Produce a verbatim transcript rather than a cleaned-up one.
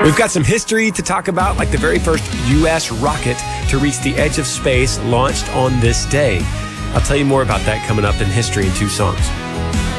We've got some history to talk about, like the very first U S rocket to reach the edge of space launched on this day. I'll tell you more about that coming up in history in two songs.